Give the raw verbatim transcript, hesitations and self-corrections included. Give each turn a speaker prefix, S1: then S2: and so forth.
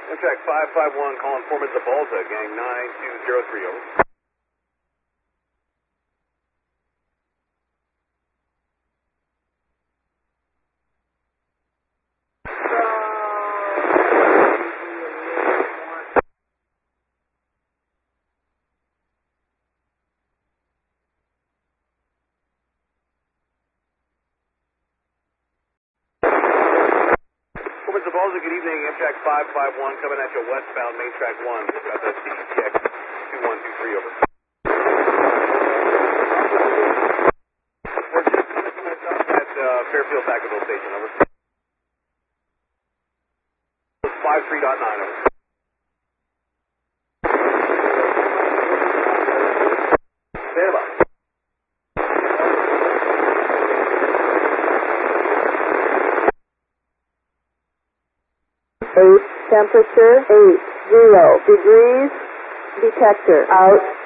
S1: Amtrak five five one, calling Foreman Zabalza, gang nine two zero three, over. Foreman Zabalza, good evening. Amtrak five five one, coming at you westbound, main track one. Got the C T X two one two three, over. At uh, Fairfield Vacaville Station, over. five three dot nine, over. Stand by.
S2: Eight, temperature, eight, zero degrees, detector out.